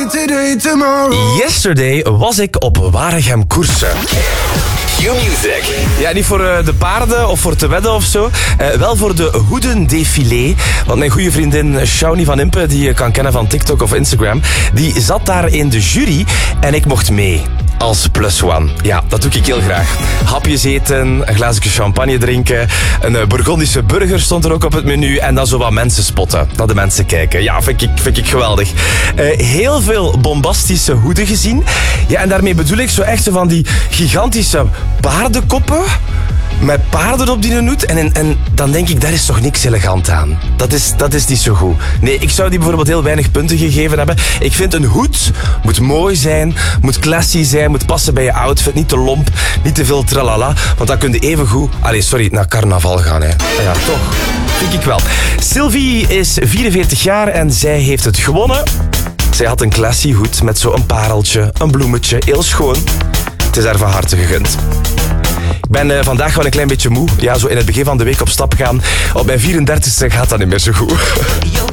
today, tomorrow. Yesterday was ik op Waregem koersen. Q-Music. Ja, niet voor de paarden of voor te wedden of zo. Wel voor de hoedendefilé. Want mijn goede vriendin Shawnee van Impe, die je kan kennen van TikTok of Instagram, die zat daar in de jury en ik mocht mee. Als plus one. Ja, dat doe ik heel graag. Hapjes eten, een glaasje champagne drinken, een Bourgondische burger stond er ook op het menu en dan zo wat mensen spotten. Dat de mensen kijken. Ja, vind ik geweldig. Heel veel bombastische hoeden gezien. Ja, en daarmee bedoel ik zo echt zo van die gigantische paardenkoppen met paarden op die hoed. En dan denk ik, daar is toch niks elegant aan. Dat is niet zo goed. Nee, ik zou die bijvoorbeeld heel weinig punten gegeven hebben. Ik vind een hoed moet mooi zijn, moet classy zijn, moet passen bij je outfit. Niet te lomp, niet te veel tralala. Want dan kun je even goed, naar carnaval gaan. Hè. Ja, toch. Vind ik wel. Sylvie is 44 jaar en zij heeft het gewonnen. Zij had een classy hoed met zo'n pareltje, een bloemetje, heel schoon. Het is haar van harte gegund. Ik ben vandaag wel een klein beetje moe. Ja, zo in het begin van de week op stap gaan. Op mijn 34e gaat dat niet meer zo goed.